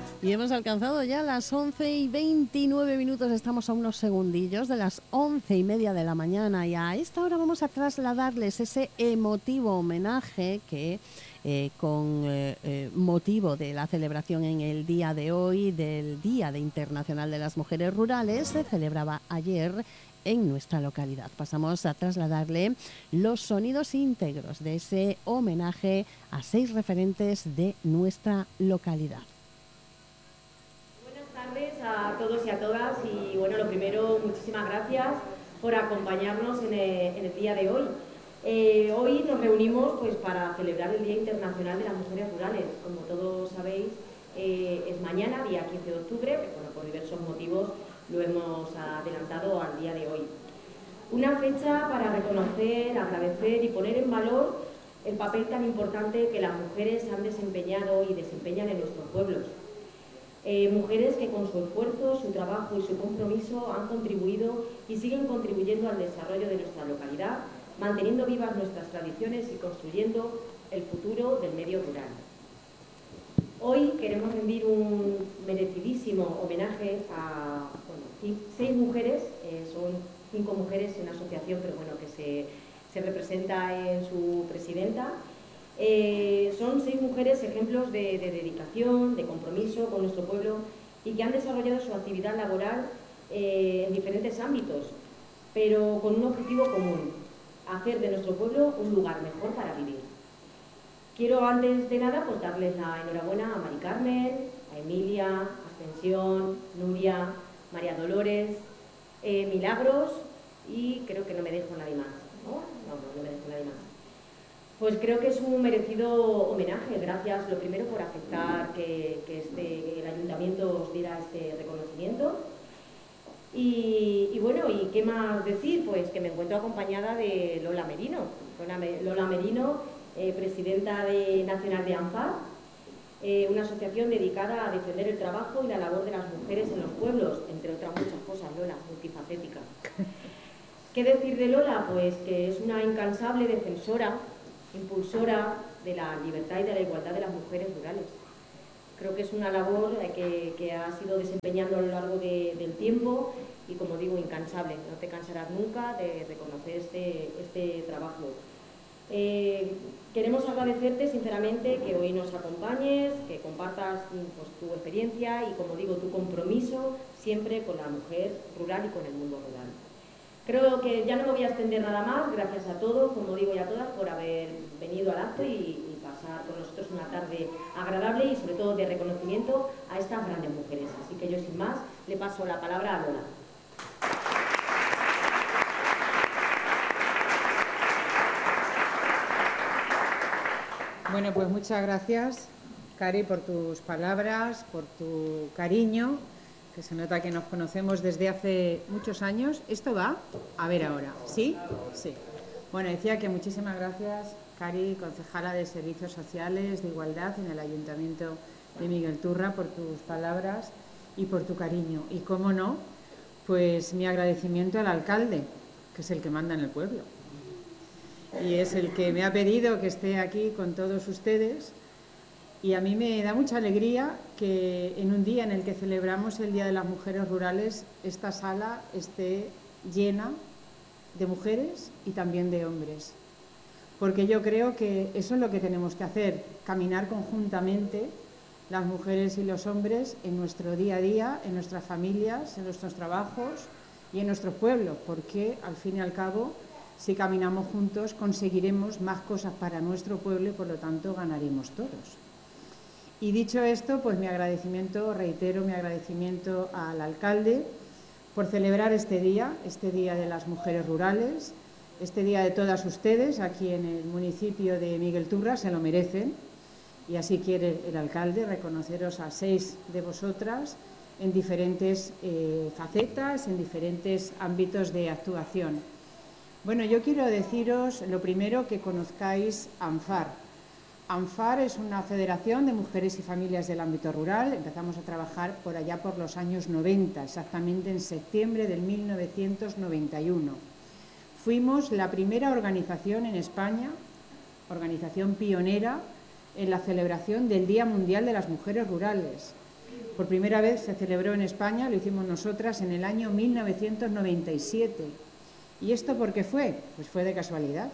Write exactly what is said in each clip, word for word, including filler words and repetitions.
Y hemos alcanzado ya las once y veintinueve minutos, estamos a unos segundillos de las once y media de la mañana y a esta hora vamos a trasladarles ese emotivo homenaje que eh, con eh, eh, motivo de la celebración en el día de hoy del Día de Internacional de las Mujeres Rurales se celebraba ayer en nuestra localidad. Pasamos a trasladarle los sonidos íntegros de ese homenaje a seis referentes de nuestra localidad. Buenas tardes a todos y a todas y bueno, lo primero, muchísimas gracias por acompañarnos en el, en el día de hoy. Eh, hoy nos reunimos pues para celebrar el Día Internacional de las Mujeres Rurales. Como todos sabéis, eh, es mañana, día quince de octubre, pero bueno, por diversos motivos lo hemos adelantado al día de hoy. Una fecha para reconocer, agradecer y poner en valor el papel tan importante que las mujeres han desempeñado y desempeñan en nuestros pueblos. Eh, mujeres que con su esfuerzo, su trabajo y su compromiso han contribuido y siguen contribuyendo al desarrollo de nuestra localidad, manteniendo vivas nuestras tradiciones y construyendo el futuro del medio rural. Hoy queremos rendir un merecidísimo homenaje a bueno, seis mujeres, eh, son cinco mujeres en una asociación, pero bueno, que se, se representa en su presidenta. Eh, son seis mujeres ejemplos de, de dedicación, de compromiso con nuestro pueblo y que han desarrollado su actividad laboral eh, en diferentes ámbitos, pero con un objetivo común: hacer de nuestro pueblo un lugar mejor para vivir. Quiero antes de nada pues darles la enhorabuena a Mari Carmen, a Emilia, Ascensión, Nuria, María Dolores, eh, Milagros y creo que no me dejo nadie más, ¿no? No, no, no me dejo nadie más. Pues creo que es un merecido homenaje. Gracias, lo primero, por aceptar que, que este, el ayuntamiento os diera este reconocimiento. Y, y bueno, ¿y qué más decir? Pues que me encuentro acompañada de Lola Merino. Lola, Lola Merino, eh, presidenta de, nacional de ANFAR, eh, una asociación dedicada a defender el trabajo y la labor de las mujeres en los pueblos, entre otras muchas cosas, Lola, multifacética. ¿Qué decir de Lola? Pues que es una incansable defensora, impulsora de la libertad y de la igualdad de las mujeres rurales. Creo que es una labor que, que ha sido desempeñando a lo largo de, del tiempo y, como digo, incansable. No te cansarás nunca de reconocer este, este trabajo. Eh, queremos agradecerte sinceramente que hoy nos acompañes, que compartas pues, tu experiencia y, como digo, tu compromiso siempre con la mujer rural y con el mundo rural. Creo que ya no me voy a extender nada más. Gracias a todos, como digo, y a todas por haber venido al acto y, y pasar con nosotros una tarde agradable y sobre todo de reconocimiento a estas grandes mujeres. Así que yo sin más le paso la palabra a Lola. Bueno, pues muchas gracias, Cari, por tus palabras, por tu cariño, que se nota que nos conocemos desde hace muchos años. ¿Esto va? A ver ahora. ¿Sí? Sí. Bueno, decía que muchísimas gracias, Cari, concejala de Servicios Sociales de Igualdad en el Ayuntamiento de Miguel Turra, por tus palabras y por tu cariño. Y, cómo no, pues mi agradecimiento al alcalde, que es el que manda en el pueblo. Y es el que me ha pedido que esté aquí con todos ustedes. Y a mí me da mucha alegría que en un día en el que celebramos el Día de las Mujeres Rurales, esta sala esté llena de mujeres y también de hombres. Porque yo creo que eso es lo que tenemos que hacer, caminar conjuntamente las mujeres y los hombres en nuestro día a día, en nuestras familias, en nuestros trabajos y en nuestros pueblos, porque al fin y al cabo, si caminamos juntos, conseguiremos más cosas para nuestro pueblo y por lo tanto ganaremos todos. Y dicho esto, pues mi agradecimiento, reitero mi agradecimiento al alcalde por celebrar este día, este Día de las Mujeres Rurales, este día de todas ustedes aquí en el municipio de Miguel Turra, se lo merecen. Y así quiere el alcalde reconoceros a seis de vosotras en diferentes eh, facetas, en diferentes ámbitos de actuación. Bueno, yo quiero deciros lo primero que conozcáis ANFAR. ANFAR es una federación de mujeres y familias del ámbito rural. Empezamos a trabajar por allá por los años noventa, exactamente en septiembre del mil novecientos noventa y uno. Fuimos la primera organización en España, organización pionera, en la celebración del Día Mundial de las Mujeres Rurales. Por primera vez se celebró en España, lo hicimos nosotras en el año mil novecientos noventa y siete. ¿Y esto por qué fue? Pues fue de casualidad.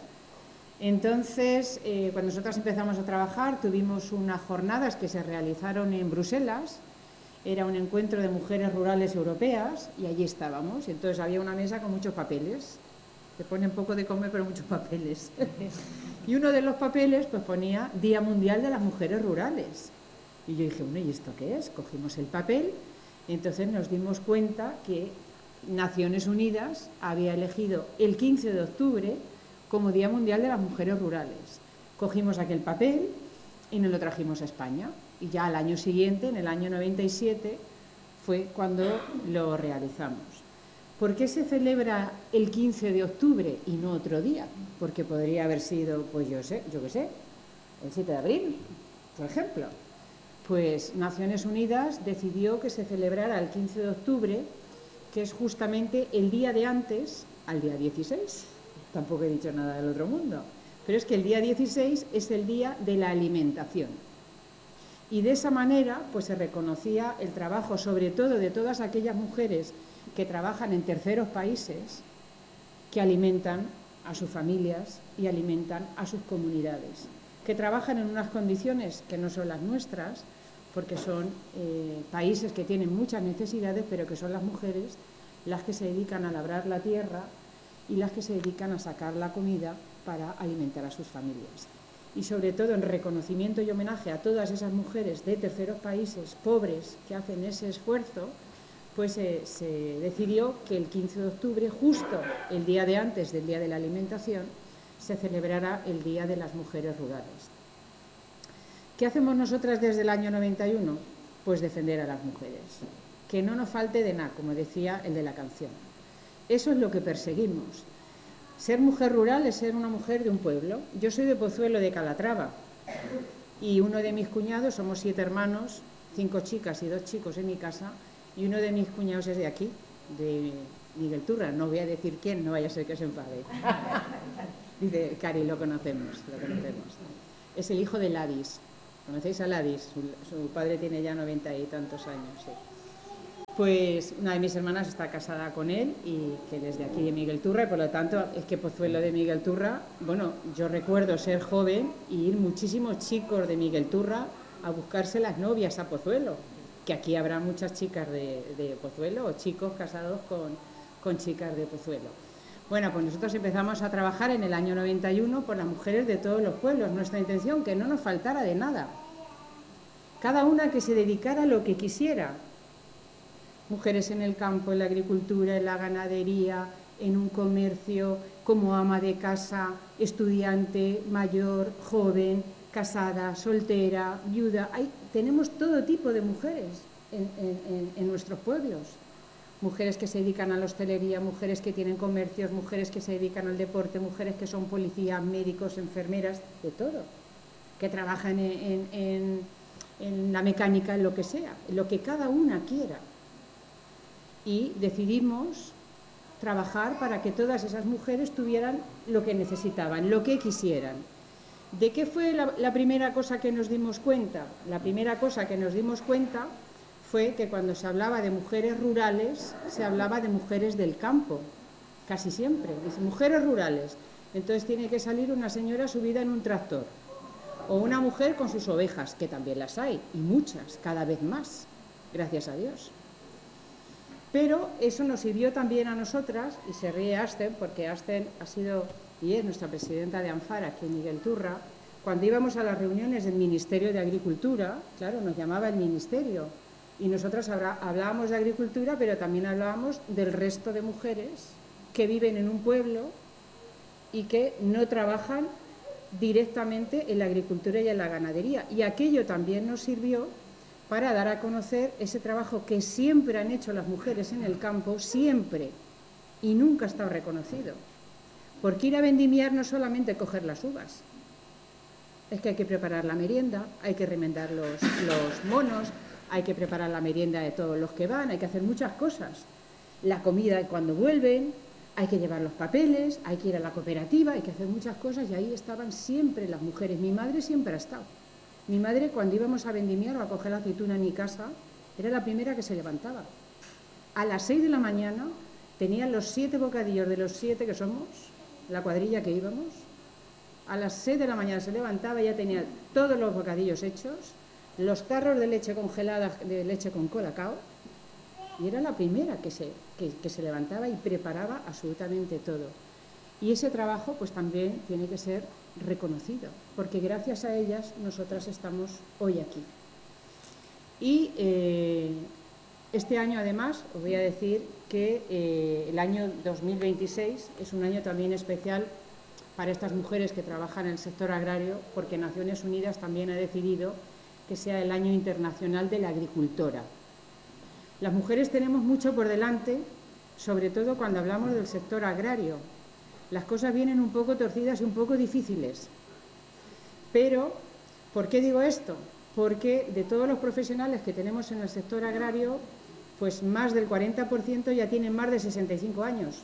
Entonces, eh, cuando nosotras empezamos a trabajar, tuvimos unas jornadas que se realizaron en Bruselas. Era un encuentro de mujeres rurales europeas y allí estábamos. Entonces había una mesa con muchos papeles. Te ponen poco de comer, pero muchos papeles. Y uno de los papeles pues ponía Día Mundial de las Mujeres Rurales. Y yo dije, bueno, ¿y esto qué es? Cogimos el papel y entonces nos dimos cuenta que Naciones Unidas había elegido el quince de octubre como Día Mundial de las Mujeres Rurales. Cogimos aquel papel y nos lo trajimos a España. Y ya al año siguiente, en el año noventa y siete, fue cuando lo realizamos. ¿Por qué se celebra el quince de octubre y no otro día? Porque podría haber sido, pues yo sé, yo qué sé, el siete de abril, por ejemplo. Pues Naciones Unidas decidió que se celebrara el quince de octubre, que es justamente el día de antes al día dieciséis. Tampoco he dicho nada del otro mundo. Pero es que el día dieciséis es el día de la alimentación. Y de esa manera pues se reconocía el trabajo, sobre todo de todas aquellas mujeres que trabajan en terceros países, que alimentan a sus familias y alimentan a sus comunidades, que trabajan en unas condiciones que no son las nuestras, porque son eh, países que tienen muchas necesidades, pero que son las mujeres las que se dedican a labrar la tierra y las que se dedican a sacar la comida para alimentar a sus familias. Y sobre todo en reconocimiento y homenaje a todas esas mujeres de terceros países pobres que hacen ese esfuerzo, pues eh, se decidió que el quince de octubre, justo el día de antes del Día de la Alimentación, se celebrará el Día de las Mujeres Rurales. ¿Qué hacemos nosotras desde el año noventa y uno? Pues defender a las mujeres. Que no nos falte de nada, como decía el de la canción. Eso es lo que perseguimos. Ser mujer rural es ser una mujer de un pueblo. Yo soy de Pozuelo de Calatrava y uno de mis cuñados, somos siete hermanos, cinco chicas y dos chicos en mi casa, y uno de mis cuñados es de aquí, de Miguel Turra. No voy a decir quién, no vaya a ser que se enfade. Dice, Cari, lo conocemos, lo conocemos. Es el hijo de Ladis. ¿Conocéis a Ladis? Su, su padre tiene ya noventa y tantos años, sí. Pues una de mis hermanas está casada con él y que desde aquí de Miguel Turra, y por lo tanto es que Pozuelo de Miguel Turra, bueno, yo recuerdo ser joven y ir muchísimos chicos de Miguel Turra a buscarse las novias a Pozuelo, que aquí habrá muchas chicas de, de Pozuelo o chicos casados con, con chicas de Pozuelo. Bueno, pues nosotros empezamos a trabajar en el año noventa y uno por las mujeres de todos los pueblos. Nuestra intención, que no nos faltara de nada. Cada una que se dedicara a lo que quisiera. Mujeres en el campo, en la agricultura, en la ganadería, en un comercio, como ama de casa, estudiante, mayor, joven, casada, soltera, viuda. Hay, tenemos todo tipo de mujeres en, en, en nuestros pueblos. Mujeres que se dedican a la hostelería, mujeres que tienen comercios, mujeres que se dedican al deporte, mujeres que son policías, médicos, enfermeras, de todo. Que trabajan en, en, en, en la mecánica, en lo que sea, en lo que cada una quiera. Y decidimos trabajar para que todas esas mujeres tuvieran lo que necesitaban, lo que quisieran. ¿De qué fue la, la primera cosa que nos dimos cuenta? La primera cosa que nos dimos cuenta fue que cuando se hablaba de mujeres rurales, se hablaba de mujeres del campo, casi siempre. Dice, mujeres rurales. Entonces tiene que salir una señora subida en un tractor, o una mujer con sus ovejas, que también las hay, y muchas, cada vez más, gracias a Dios. Pero eso nos sirvió también a nosotras, y se ríe Asten, porque Asten ha sido y es nuestra presidenta de ANFAR aquí en Miguel Turra. Cuando íbamos a las reuniones del Ministerio de Agricultura, claro, nos llamaba el Ministerio, y nosotras hablábamos de agricultura, pero también hablábamos del resto de mujeres que viven en un pueblo y que no trabajan directamente en la agricultura y en la ganadería. Y aquello también nos sirvió para dar a conocer ese trabajo que siempre han hecho las mujeres en el campo, siempre, y nunca ha estado reconocido. Porque ir a vendimiar no es solamente coger las uvas, es que hay que preparar la merienda, hay que remendar los, los monos, hay que preparar la merienda de todos los que van, hay que hacer muchas cosas. La comida cuando vuelven, hay que llevar los papeles, hay que ir a la cooperativa, hay que hacer muchas cosas, y ahí estaban siempre las mujeres. Mi madre siempre ha estado. Mi madre, cuando íbamos a vendimiar o a coger la aceituna en mi casa, era la primera que se levantaba. A las seis de la mañana tenía los siete bocadillos de los siete que somos, la cuadrilla que íbamos. A las seis de la mañana se levantaba y ya tenía todos los bocadillos hechos, los tarros de leche congelada, de leche con colacao, y era la primera que se, que, que se levantaba y preparaba absolutamente todo. Y ese trabajo pues también tiene que ser reconocido, porque gracias a ellas nosotras estamos hoy aquí. Y eh, este año además os voy a decir que eh, el año dos mil veintiséis es un año también especial para estas mujeres que trabajan en el sector agrario, porque Naciones Unidas también ha decidido que sea el año internacional de la agricultora. Las mujeres tenemos mucho por delante, sobre todo cuando hablamos del sector agrario. Las cosas vienen un poco torcidas y un poco difíciles. Pero, ¿por qué digo esto? Porque de todos los profesionales que tenemos en el sector agrario, pues más del cuarenta por ciento ya tienen más de sesenta y cinco años.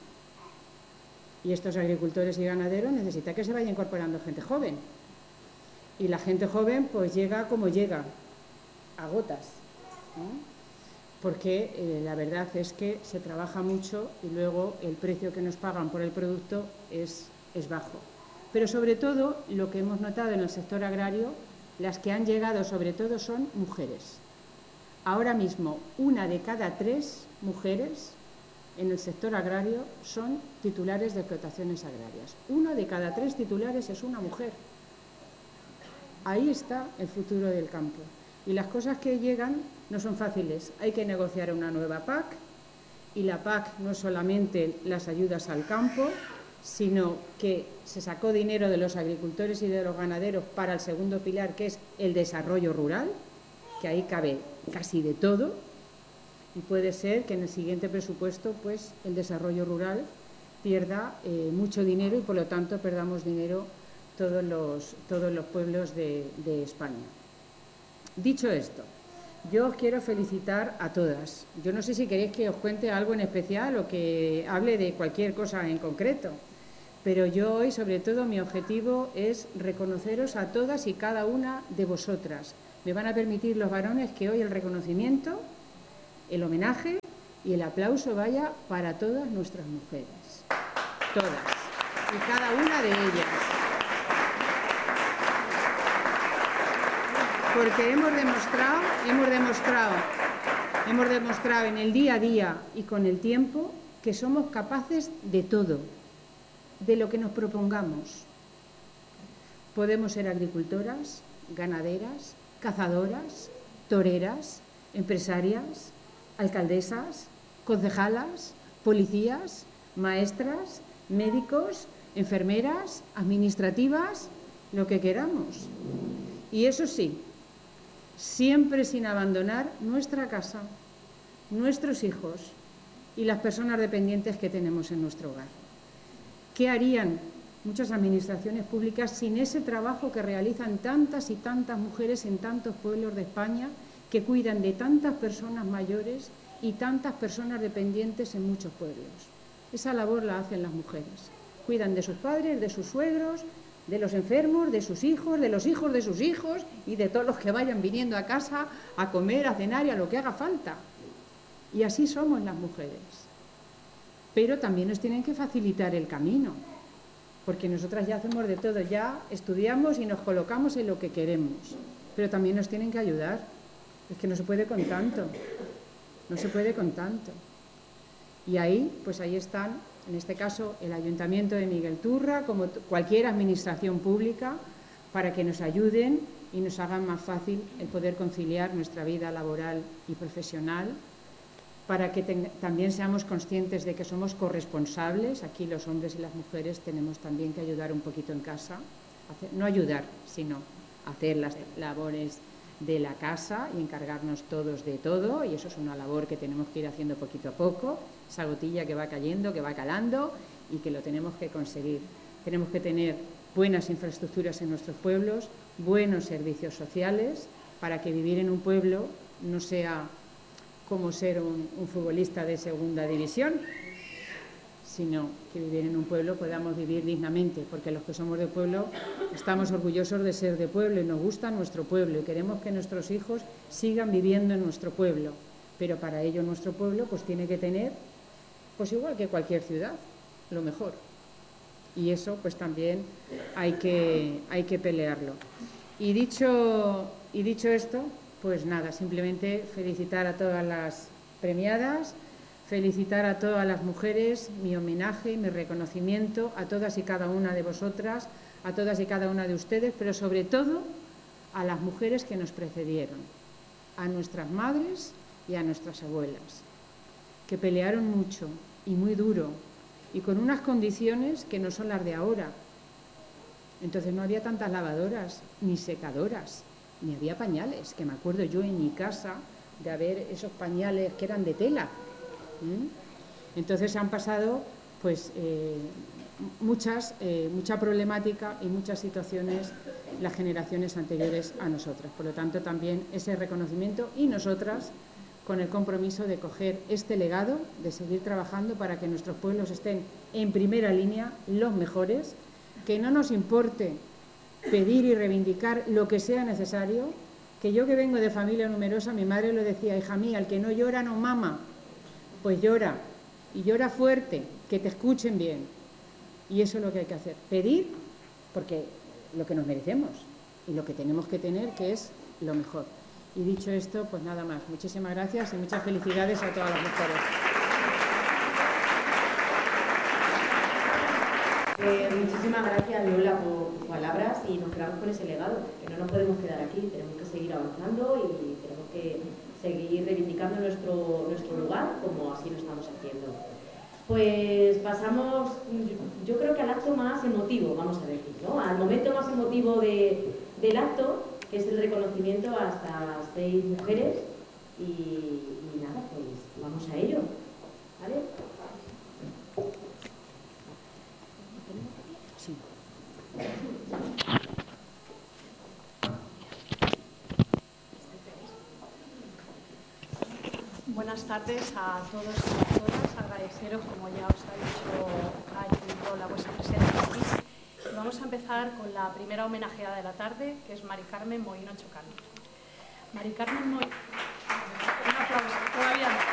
Y estos agricultores y ganaderos necesitan que se vaya incorporando gente joven. Y la gente joven pues llega como llega, a gotas, ¿no? Porque eh, la verdad es que se trabaja mucho y luego el precio que nos pagan por el producto es, es bajo. Pero sobre todo, lo que hemos notado en el sector agrario, las que han llegado sobre todo son mujeres. Ahora mismo, una de cada tres mujeres en el sector agrario son titulares de explotaciones agrarias. Una de cada tres titulares es una mujer. Ahí está el futuro del campo. Y las cosas que llegan no son fáciles. Hay que negociar una nueva P A C, y la P A C no es solamente las ayudas al campo, sino que se sacó dinero de los agricultores y de los ganaderos para el segundo pilar, que es el desarrollo rural, que ahí cabe casi de todo, y puede ser que en el siguiente presupuesto pues el desarrollo rural pierda eh, mucho dinero y por lo tanto perdamos dinero todos los, todos los pueblos de, de España. Dicho esto, yo os quiero felicitar a todas. Yo no sé si queréis que os cuente algo en especial o que hable de cualquier cosa en concreto, pero yo hoy, sobre todo, mi objetivo es reconoceros a todas y cada una de vosotras. Me van a permitir los varones que hoy el reconocimiento, el homenaje y el aplauso vaya para todas nuestras mujeres. Todas. Y cada una de ellas. Porque hemos demostrado, hemos demostrado, hemos demostrado en el día a día y con el tiempo que somos capaces de todo, de lo que nos propongamos. Podemos ser agricultoras, ganaderas, cazadoras, toreras, empresarias, alcaldesas, concejalas, policías, maestras, médicos, enfermeras, administrativas, lo que queramos. Y eso sí, siempre sin abandonar nuestra casa, nuestros hijos y las personas dependientes que tenemos en nuestro hogar. ¿Qué harían muchas administraciones públicas sin ese trabajo que realizan tantas y tantas mujeres en tantos pueblos de España que cuidan de tantas personas mayores y tantas personas dependientes en muchos pueblos? Esa labor la hacen las mujeres. Cuidan de sus padres, de sus suegros, de los enfermos, de sus hijos, de los hijos de sus hijos y de todos los que vayan viniendo a casa a comer, a cenar y a lo que haga falta. Y así somos las mujeres. Pero también nos tienen que facilitar el camino, porque nosotras ya hacemos de todo, ya estudiamos y nos colocamos en lo que queremos, pero también nos tienen que ayudar. Es que no se puede con tanto, no se puede con tanto. Y ahí, pues ahí están, en este caso, el Ayuntamiento de Miguel Turra, como cualquier administración pública, para que nos ayuden y nos hagan más fácil el poder conciliar nuestra vida laboral y profesional, para que también seamos conscientes de que somos corresponsables. Aquí los hombres y las mujeres tenemos también que ayudar un poquito en casa, hacer, no ayudar, sino hacer las labores de la casa y encargarnos todos de todo, y eso es una labor que tenemos que ir haciendo poquito a poco, esa gotilla que va cayendo, que va calando y que lo tenemos que conseguir. Tenemos que tener buenas infraestructuras en nuestros pueblos, buenos servicios sociales, para que vivir en un pueblo no sea como ser un, un futbolista de segunda división, sino que vivir en un pueblo podamos vivir dignamente, porque los que somos de pueblo estamos orgullosos de ser de pueblo y nos gusta nuestro pueblo y queremos que nuestros hijos sigan viviendo en nuestro pueblo, pero para ello nuestro pueblo pues tiene que tener, pues igual que cualquier ciudad, lo mejor. Y eso pues también hay que, hay que pelearlo. Y dicho, y dicho esto, pues nada, simplemente felicitar a todas las premiadas, felicitar a todas las mujeres, mi homenaje, mi reconocimiento a todas y cada una de vosotras, a todas y cada una de ustedes, pero sobre todo a las mujeres que nos precedieron, a nuestras madres y a nuestras abuelas, que pelearon mucho y muy duro y con unas condiciones que no son las de ahora. Entonces no había tantas lavadoras ni secadoras, ni había pañales, que me acuerdo yo en mi casa de haber esos pañales que eran de tela. ¿Mm? Entonces han pasado pues eh, muchas, eh, mucha problemática y muchas situaciones las generaciones anteriores a nosotras. Por lo tanto, también ese reconocimiento y nosotras con el compromiso de coger este legado, de seguir trabajando para que nuestros pueblos estén en primera línea, los mejores, que no nos importe pedir y reivindicar lo que sea necesario, que yo que vengo de familia numerosa, mi madre lo decía, hija mía, el que no llora no mama, pues llora, y llora fuerte, que te escuchen bien, y eso es lo que hay que hacer, pedir, porque lo que nos merecemos, y lo que tenemos que tener, que es lo mejor. Y dicho esto, pues nada más. Muchísimas gracias y muchas felicidades a todas las mujeres. Eh, muchísimas gracias, Lola, por tus palabras y nos quedamos con ese legado, que no nos podemos quedar aquí, tenemos que seguir avanzando y tenemos que seguir reivindicando nuestro, nuestro lugar como así lo estamos haciendo. Pues pasamos, yo creo que al acto más emotivo, vamos a decir, ¿no? Al momento más emotivo de, del acto, que es el reconocimiento a estas seis mujeres y, y nada, pues vamos a ello, ¿vale? Sí. Buenas tardes a todos y a todas. Agradeceros, como ya os ha dicho Cari, Lola, vuestra presencia aquí. Vamos a empezar con la primera homenajeada de la tarde, que es Mari Carmen Moino Chocano. Mari Carmen Moino... Un aplauso, todavía no.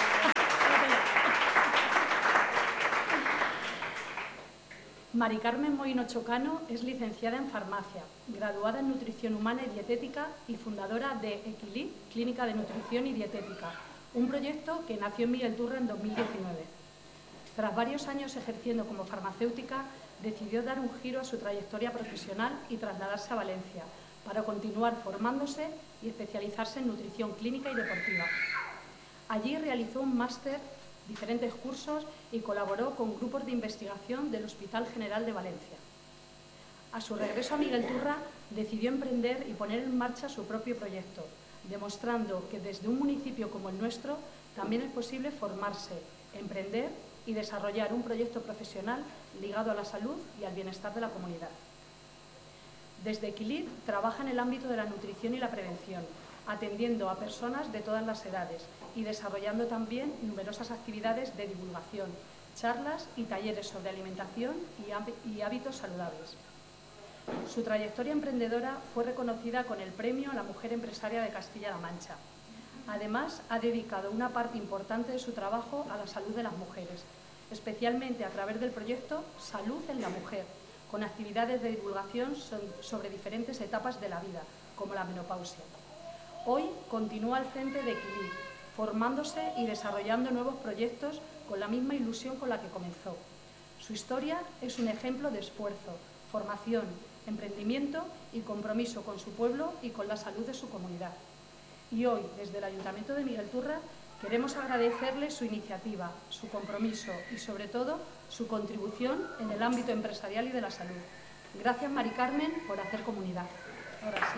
Mari Carmen Moino Chocano es licenciada en farmacia, graduada en nutrición humana y dietética y fundadora de Equilib, Clínica de Nutrición y Dietética, un proyecto que nació en Miguel Turra en dos mil diecinueve. Tras varios años ejerciendo como farmacéutica, decidió dar un giro a su trayectoria profesional y trasladarse a Valencia para continuar formándose y especializarse en nutrición clínica y deportiva. Allí realizó un máster, diferentes cursos y colaboró con grupos de investigación del Hospital General de Valencia. A su regreso a Miguel Turra, decidió emprender y poner en marcha su propio proyecto, demostrando que desde un municipio como el nuestro también es posible formarse, emprender y desarrollar un proyecto profesional ligado a la salud y al bienestar de la comunidad. Desde Equilib trabaja en el ámbito de la nutrición y la prevención, atendiendo a personas de todas las edades y desarrollando también numerosas actividades de divulgación, charlas y talleres sobre alimentación y hábitos saludables. Su trayectoria emprendedora fue reconocida con el premio a la Mujer Empresaria de Castilla-La Mancha. Además, ha dedicado una parte importante de su trabajo a la salud de las mujeres, especialmente a través del proyecto Salud en la Mujer, con actividades de divulgación sobre diferentes etapas de la vida, como la menopausia. Hoy continúa al frente de Equilib, formándose y desarrollando nuevos proyectos con la misma ilusión con la que comenzó. Su historia es un ejemplo de esfuerzo, formación, emprendimiento y compromiso con su pueblo y con la salud de su comunidad. Y hoy, desde el Ayuntamiento de Miguel Turra, queremos agradecerle su iniciativa, su compromiso y, sobre todo, su contribución en el ámbito empresarial y de la salud. Gracias, Mari Carmen, por hacer comunidad. Ahora sí.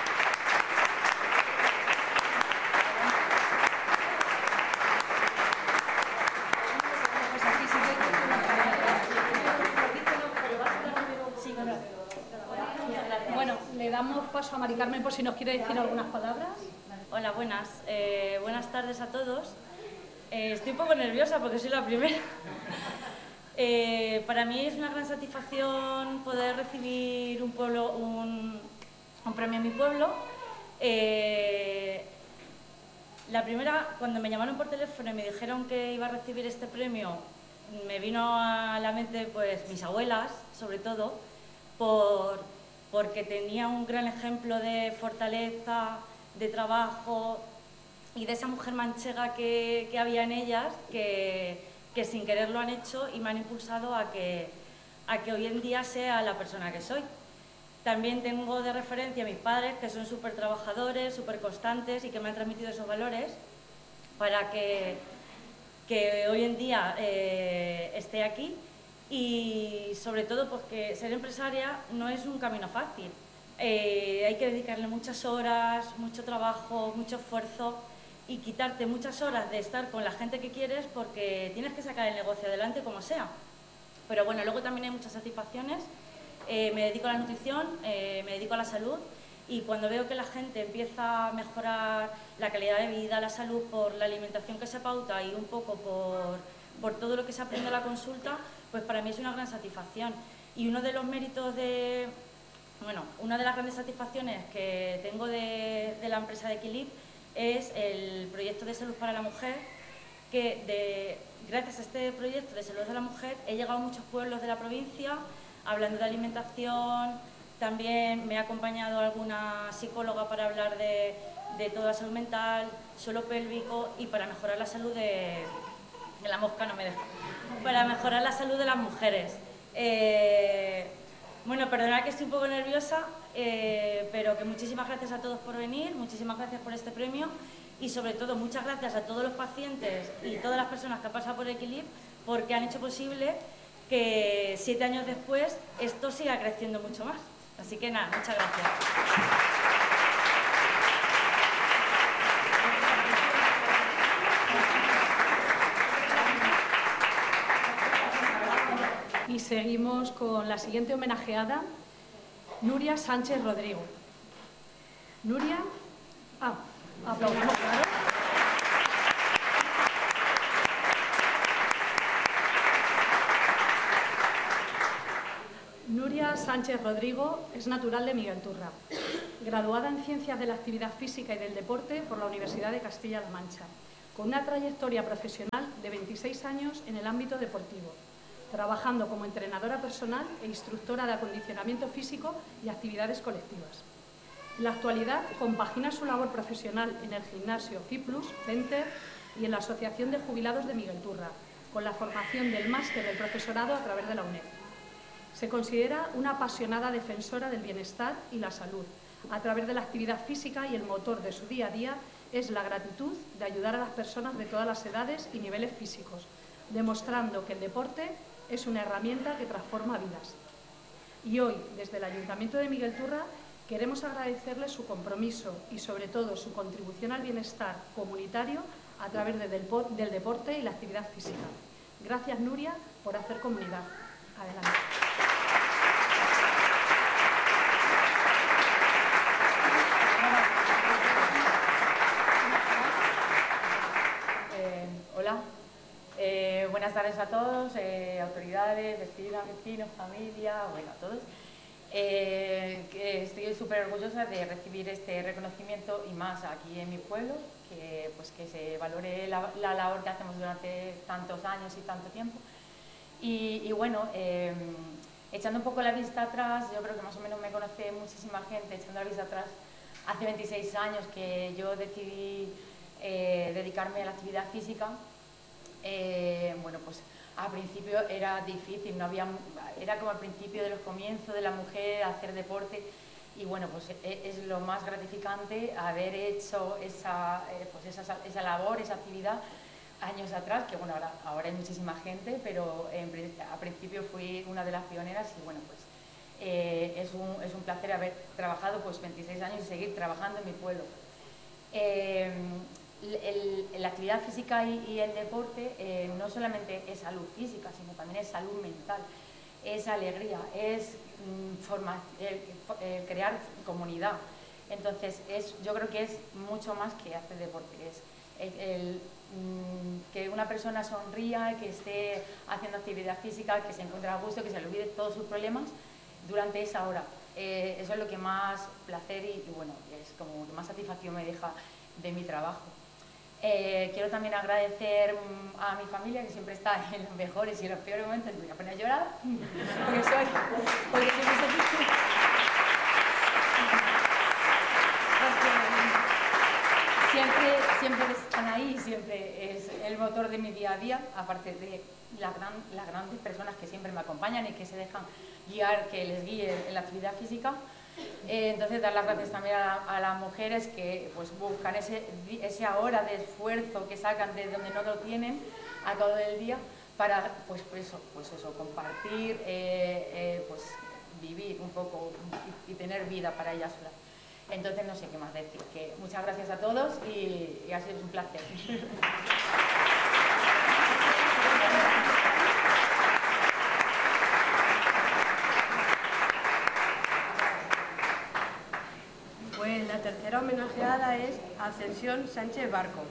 Bueno, le damos paso a Mari Carmen por si nos quiere decir algunas palabras. Hola, buenas. Eh, buenas tardes a todos. Eh, estoy un poco nerviosa porque soy la primera. Eh, para mí es una gran satisfacción poder recibir un, pueblo, un, un premio en mi pueblo. Eh, la primera, cuando me llamaron por teléfono y me dijeron que iba a recibir este premio, me vino a la mente pues mis abuelas, sobre todo, por, porque tenía un gran ejemplo de fortaleza, de trabajo y de esa mujer manchega que, que había en ellas, que, que sin querer lo han hecho y me han impulsado a que, a que hoy en día sea la persona que soy. También tengo de referencia a mis padres, que son súper trabajadores, súper constantes y que me han transmitido esos valores para que, que hoy en día eh, esté aquí. Y sobre todo porque ser empresaria no es un camino fácil. Eh, hay que dedicarle muchas horas, mucho trabajo, mucho esfuerzo y quitarte muchas horas de estar con la gente que quieres porque tienes que sacar el negocio adelante como sea. Pero bueno, luego también hay muchas satisfacciones. Eh, me dedico a la nutrición, eh, me dedico a la salud y cuando veo que la gente empieza a mejorar la calidad de vida, la salud por la alimentación que se pauta y un poco por, por todo lo que se aprende a la consulta, pues para mí es una gran satisfacción. Y uno de los méritos de, bueno, una de las grandes satisfacciones que tengo de, de la empresa de Equilib es el proyecto de salud para la mujer, que de, gracias a este proyecto de salud de la mujer he llegado a muchos pueblos de la provincia hablando de alimentación. También me ha acompañado alguna psicóloga para hablar de, de toda la salud mental, suelo pélvico y para mejorar la salud de, de la mosca no me deja, para mejorar la salud de las mujeres. Eh, bueno, perdonad que estoy un poco nerviosa, eh, pero que muchísimas gracias a todos por venir, muchísimas gracias por este premio y sobre todo muchas gracias a todos los pacientes y todas las personas que han pasado por Equilib porque han hecho posible que siete años después esto siga creciendo mucho más. Así que nada, muchas gracias. Y seguimos con la siguiente homenajeada, Nuria Sánchez Rodrigo. Nuria, ah, aplaudimos, claro. Nuria Sánchez Rodrigo es natural de Miguelturra, graduada en Ciencias de la Actividad Física y del Deporte por la Universidad de Castilla-La Mancha, con una trayectoria profesional de veintiséis años en el ámbito deportivo, trabajando como entrenadora personal e instructora de acondicionamiento físico y actividades colectivas. En la actualidad compagina su labor profesional en el gimnasio FIPLUS Center y en la Asociación de Jubilados de Miguelturra, con la formación del máster del profesorado a través de la UNED. Se considera una apasionada defensora del bienestar y la salud. A través de la actividad física y el motor de su día a día es la gratitud de ayudar a las personas de todas las edades y niveles físicos, demostrando que el deporte es una herramienta que transforma vidas. Y hoy, desde el Ayuntamiento de Miguelturra, queremos agradecerle su compromiso y, sobre todo, su contribución al bienestar comunitario a través de del, del deporte y la actividad física. Gracias, Nuria, por hacer comunidad. Adelante. Eh, hola, eh, buenas tardes a todos, eh, autoridades, vecinas, vecinos, familia, bueno, a todos. Eh, que estoy súper orgullosa de recibir este reconocimiento y más aquí en mi pueblo, que, pues, que se valore la, la labor que hacemos durante tantos años y tanto tiempo. Y, y bueno, eh, echando un poco la vista atrás, yo creo que más o menos me conoce muchísima gente, echando la vista atrás, hace veintiséis años que yo decidí eh, dedicarme a la actividad física. Eh, bueno, pues al principio era difícil, no había, era como al principio de los comienzos de la mujer hacer deporte y bueno, pues es, es lo más gratificante haber hecho esa, eh, pues esa, esa labor, esa actividad años atrás, que bueno, ahora, ahora hay muchísima gente, pero en, al principio fui una de las pioneras y bueno, pues eh, es, un, es un placer haber trabajado pues veintiséis años y seguir trabajando en mi pueblo. Eh, el, el, la actividad física y, y el deporte eh, no solamente es salud física, sino también es salud mental, es alegría, es mm, forma, eh, eh, crear comunidad. Entonces, es, yo creo que es mucho más que hacer deporte, es el, el, mmm, que una persona sonría, que esté haciendo actividad física, que se encuentre a gusto, que se le olvide todos sus problemas durante esa hora. Eh, eso es lo que más placer y, y bueno, es como que más satisfacción me deja de mi trabajo. Eh, quiero también agradecer mmm, a mi familia, que siempre está en los mejores y en los peores momentos. Me voy a poner a llorar, porque soy, porque siempre, soy, siempre, siempre están ahí, siempre es el motor de mi día a día, aparte de las, gran, las grandes personas que siempre me acompañan y que se dejan guiar, que les guíe en la actividad física. Eh, entonces, dar las gracias también a, a las mujeres que pues, buscan ese, esa hora de esfuerzo que sacan de donde no lo tienen a cabo del día para pues, pues eso, pues eso, compartir, eh, eh, pues, vivir un poco y, y tener vida para ellas solas. Entonces, no sé qué más decir, que muchas gracias a todos y, y ha sido un placer. Pues la tercera homenajeada es Ascensión Sánchez Barco.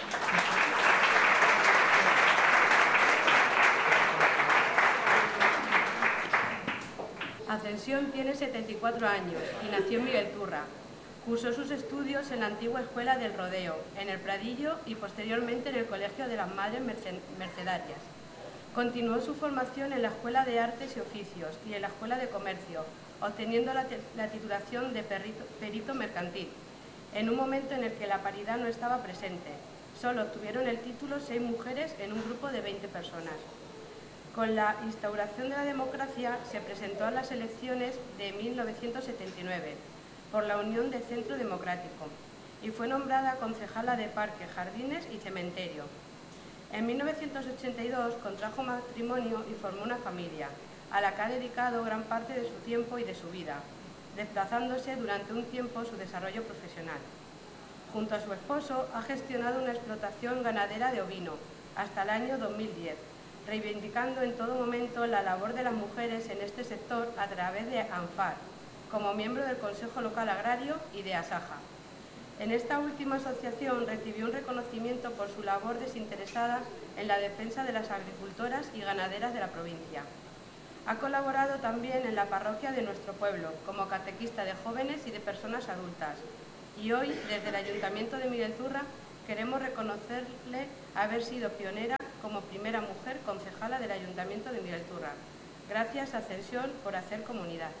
Ascensión tiene setenta y cuatro años y nació en Miguelturra. Cursó sus estudios en la antigua Escuela del Rodeo, en el Pradillo y posteriormente en el Colegio de las Madres Mercedarias. Continuó su formación en la Escuela de Artes y Oficios y en la Escuela de Comercio, obteniendo la, la titulación de perito, perito mercantil, en un momento en el que la paridad no estaba presente. Solo obtuvieron el título seis mujeres en un grupo de veinte personas. Con la instauración de la democracia se presentó a las elecciones de mil novecientos setenta y nueve por la Unión de Centro Democrático y fue nombrada concejala de Parques, Jardines y Cementerio. En mil novecientos ochenta y dos contrajo matrimonio y formó una familia, a la que ha dedicado gran parte de su tiempo y de su vida, desplazándose durante un tiempo su desarrollo profesional. Junto a su esposo ha gestionado una explotación ganadera de ovino hasta el año dos mil diez, reivindicando en todo momento la labor de las mujeres en este sector a través de ANFAR, como miembro del Consejo Local Agrario y de ASAJA. En esta última asociación recibió un reconocimiento por su labor desinteresada en la defensa de las agricultoras y ganaderas de la provincia. Ha colaborado también en la parroquia de nuestro pueblo, como catequista de jóvenes y de personas adultas. Y hoy, desde el Ayuntamiento de Miguelturra, queremos reconocerle haber sido pionera como primera mujer concejala del Ayuntamiento de Miguelturra. Gracias, Ascensión, por hacer comunidad.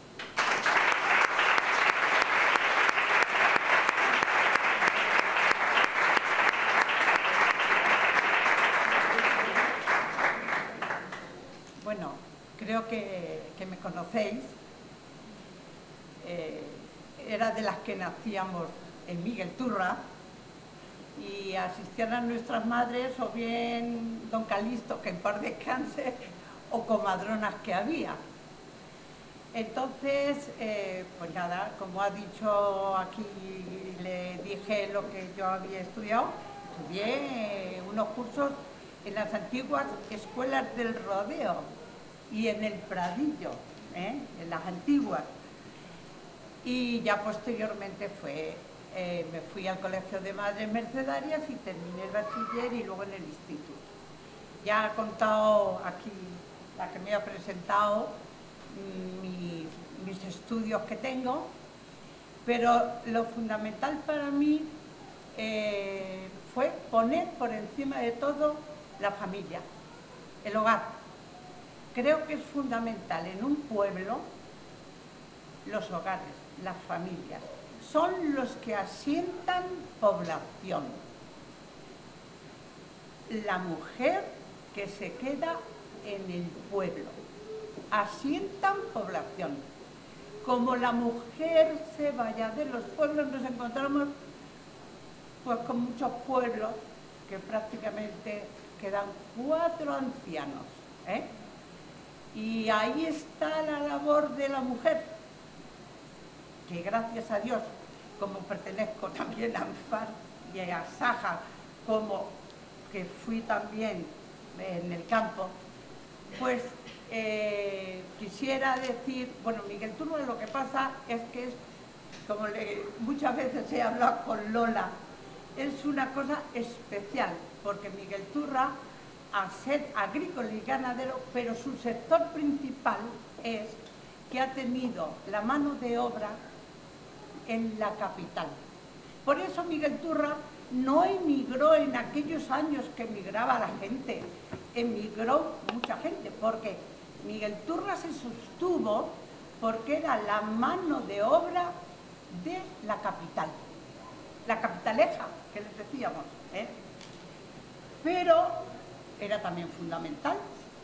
Bueno, creo que, que me conocéis. Eh, era de las que nacíamos en Miguelturra y asistían a nuestras madres o bien don Calisto, que en paz descanse, o comadronas que había. Entonces, eh, pues nada, como ha dicho aquí, le dije lo que yo había estudiado. Estudié eh, unos cursos en las antiguas escuelas del rodeo y en el Pradillo, ¿eh? En las antiguas. Y ya posteriormente fue, eh, me fui al Colegio de Madres Mercedarias y terminé el bachiller y luego en el instituto. Ya ha contado aquí la que me ha presentado mis, mis estudios que tengo, pero lo fundamental para mí eh, fue poner por encima de todo la familia, el hogar. Creo que es fundamental en un pueblo los hogares, las familias. Son los que asientan población. La mujer que se queda en el pueblo. Asientan población. Como la mujer se vaya de los pueblos, nos encontramos pues con muchos pueblos que prácticamente quedan cuatro ancianos, ¿eh? Y ahí está la labor de la mujer, que gracias a Dios, como pertenezco también a ANFAR y a ASAJA, como que fui también en el campo, pues eh, quisiera decir, bueno, Miguelturra, lo que pasa es que es, como le, muchas veces he hablado con Lola, es una cosa especial, porque Miguel Turra, al ser agrícola y ganadero, pero su sector principal es que ha tenido la mano de obra en la capital. Por eso Miguel Turra no emigró en aquellos años que emigraba la gente, emigró mucha gente, porque Miguel Turra se sostuvo porque era la mano de obra de la capital, la capitaleja, que les decíamos, ¿eh? Pero era también fundamental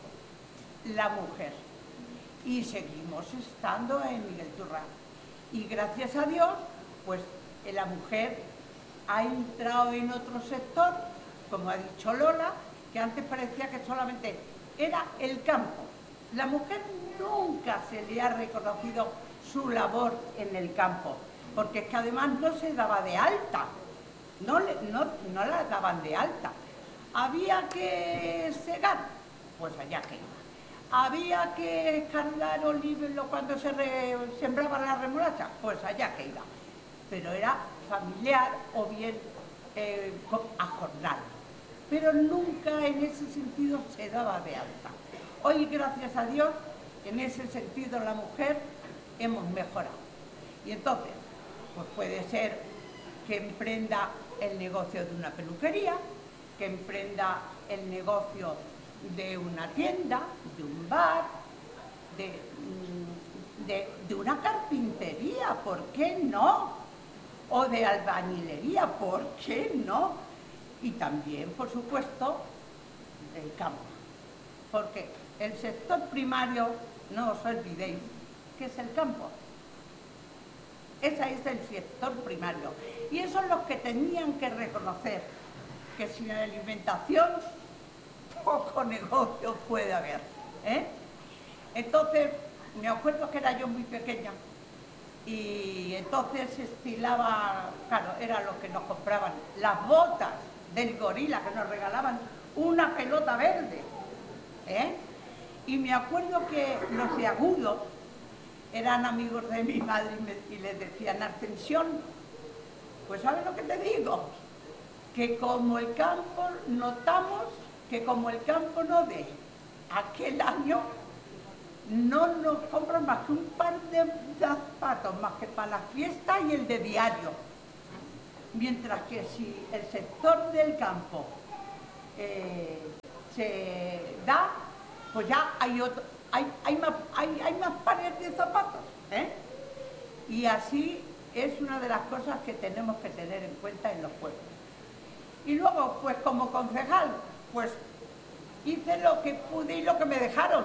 la mujer, y seguimos estando en Miguel Turra. Y gracias a Dios, pues la mujer ha entrado en otro sector, como ha dicho Lola, que antes parecía que solamente era el campo. La mujer nunca se le ha reconocido su labor en el campo, porque es que además no se daba de alta, no, le, no, no la daban de alta. Había que segar, pues allá que iba. Había que escarlar olivos cuando se re, sembraba la remolacha, pues allá que iba. Pero era familiar o bien eh, a jornal. Pero nunca en ese sentido se daba de alta. Hoy, gracias a Dios, en ese sentido la mujer hemos mejorado. Y entonces, pues puede ser que emprenda el negocio de una peluquería, que emprenda el negocio de una tienda, de un bar, de, de, de una carpintería, ¿por qué no? O de albañilería, ¿por qué no? Y también, por supuesto, del campo. Porque el sector primario, no os olvidéis, que es el campo. Ese es el sector primario. Y esos son los que tenían que reconocer que sin alimentación poco negocio puede haber, ¿eh? Entonces, me acuerdo que era yo muy pequeña y entonces se estilaba, claro, era lo que nos compraban, las botas del gorila que nos regalaban una pelota verde, ¿eh? Y me acuerdo que los de Agudo eran amigos de mi madre y, me, y les decían, Ascensión, pues ¿sabes lo que te digo? Que como el campo, notamos que como el campo no dé aquel año, no nos compran más que un par de zapatos, más que para la fiesta y el de diario. Mientras que si el sector del campo eh, se da, pues ya hay, otro, hay, hay, más, hay, hay más pares de zapatos, ¿eh? Y así es una de las cosas que tenemos que tener en cuenta en los pueblos. Y luego, pues como concejal, pues hice lo que pude y lo que me dejaron.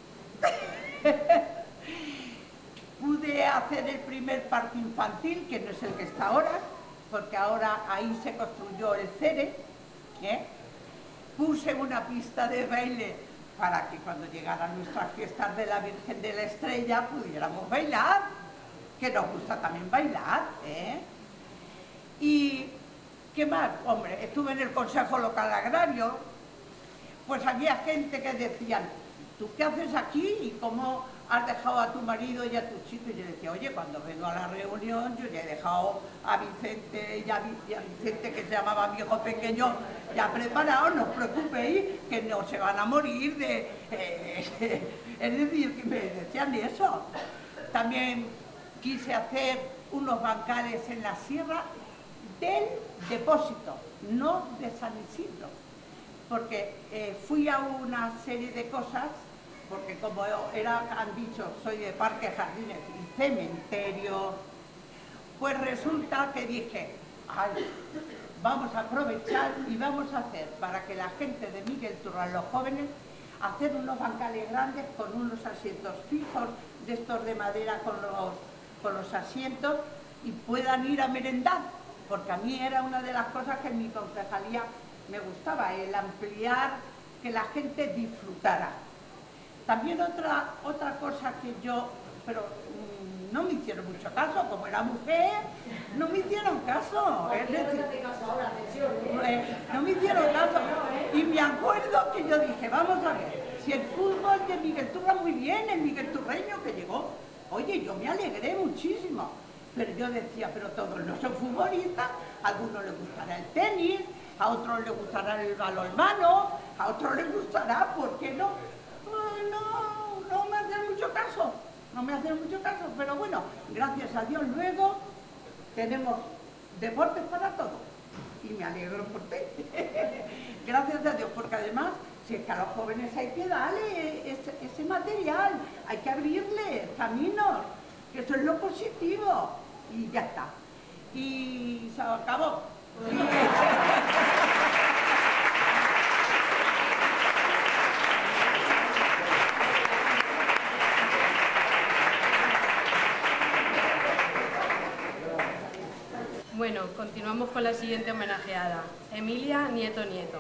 Pude hacer el primer parque infantil, que no es el que está ahora, porque ahora ahí se construyó el CERE, ¿eh? Puse una pista de baile para que cuando llegaran nuestras fiestas de la Virgen de la Estrella pudiéramos bailar, que nos gusta también bailar, ¿eh? Y ¿qué más? Hombre, estuve en el Consejo Local Agrario, pues había gente que decían, ¿tú qué haces aquí? ¿Y cómo has dejado a tu marido y a tus chicos? Y yo decía, oye, cuando vengo a la reunión, yo ya he dejado a Vicente y a, y a Vicente, que se llamaba mi hijo pequeño, ya preparado, no os preocupéis, que no se van a morir de... Eh, es decir, que me decían eso. También quise hacer unos bancales en la sierra del depósito, no de San Isidro, porque eh, fui a una serie de cosas, porque como era, han dicho, soy de parques, jardines y cementerio, pues resulta que dije, ay, vamos a aprovechar y vamos a hacer para que la gente de Miguel Turra, los jóvenes, hacer unos bancales grandes con unos asientos fijos, de estos de madera con los, con los asientos, y puedan ir a merendar, porque a mí era una de las cosas que en mi concejalía me gustaba, el ampliar, que la gente disfrutara. También otra, otra cosa que yo, pero mmm, no me hicieron mucho caso, como era mujer, no me hicieron caso. Es decir, eh, no me hicieron caso. Y me acuerdo que yo dije, vamos a ver, si el fútbol de Miguel Turra muy bien, el Miguel Turreño que llegó, oye, yo me alegré muchísimo. Pero yo decía, pero todos no son futbolistas, A algunos les gustará el tenis, a otros les gustará el balonmano, a otros les gustará, ¿por qué no? Pues no, no me hacen mucho caso, no me hacen mucho caso, pero bueno, gracias a Dios luego tenemos deportes para todos y me alegro por ti. Gracias a Dios, porque además, si es que a los jóvenes hay que darle ese, ese material, hay que abrirles caminos, que eso es lo positivo, y ya está. Y se acabó. Bueno, continuamos con la siguiente homenajeada, Emilia Nieto Nieto.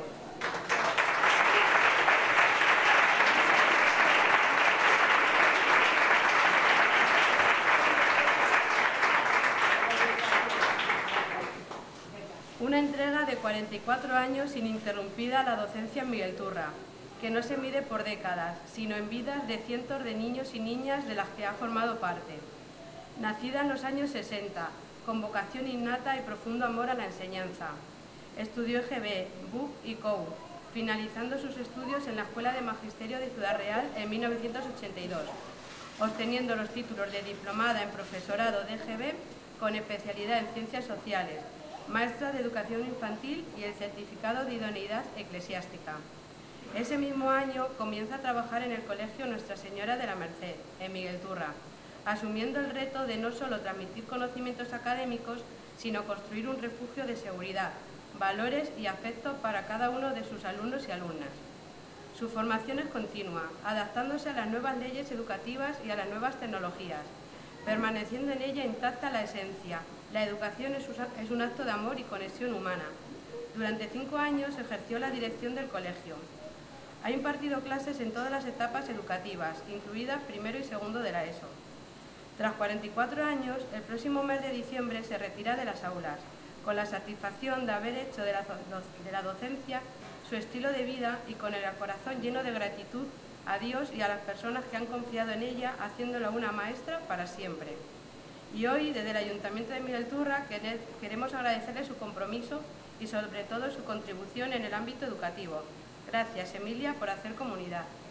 Una entrega de cuarenta y cuatro años ininterrumpida a la docencia en Miguel Turra, que no se mide por décadas, sino en vidas de cientos de niños y niñas de las que ha formado parte. Nacida en los años sesenta, con vocación innata y profundo amor a la enseñanza. Estudió E G B, B U C y C O U, finalizando sus estudios en la Escuela de Magisterio de Ciudad Real en mil novecientos ochenta y dos, obteniendo los títulos de diplomada en profesorado de E G B con especialidad en Ciencias Sociales, maestra de Educación Infantil y el certificado de idoneidad eclesiástica. Ese mismo año comienza a trabajar en el Colegio Nuestra Señora de la Merced, en Miguel Turra, asumiendo el reto de no solo transmitir conocimientos académicos, sino construir un refugio de seguridad, valores y afecto para cada uno de sus alumnos y alumnas. Su formación es continua, adaptándose a las nuevas leyes educativas y a las nuevas tecnologías, permaneciendo en ella intacta la esencia. La educación es un acto de amor y conexión humana. Durante cinco años ejerció la dirección del colegio. Ha impartido clases en todas las etapas educativas, incluidas primero y segundo de la ESO. Tras cuarenta y cuatro años, el próximo mes de diciembre se retira de las aulas, con la satisfacción de haber hecho de la, de la docencia su estilo de vida y con el corazón lleno de gratitud a Dios y a las personas que han confiado en ella, haciéndola una maestra para siempre. Y hoy, desde el Ayuntamiento de Miguel Turra, queremos agradecerle su compromiso y sobre todo su contribución en el ámbito educativo. Gracias, Emilia, por hacer comunidad.